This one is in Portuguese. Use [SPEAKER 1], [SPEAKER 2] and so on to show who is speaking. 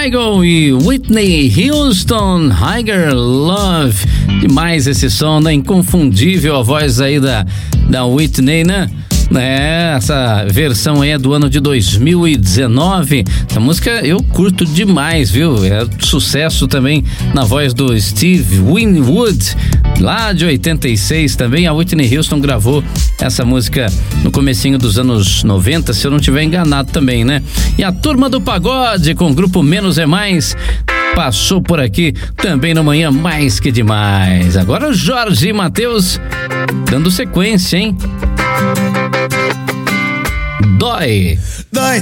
[SPEAKER 1] Weigl e Whitney Houston, Higher Love. Demais esse som, né? Inconfundível a voz aí da Whitney, né? Essa versão aí é do ano de 2019. Essa música eu curto demais, viu? É sucesso também na voz do Steve Winwood, lá de 86 também. A Whitney Houston gravou essa música no comecinho dos anos 90, se eu não tiver enganado também, né? E a Turma do Pagode com o grupo Menos é Mais passou por aqui também no Manhã Mais Que Demais. Agora o Jorge e Mateus dando sequência, hein? Dói.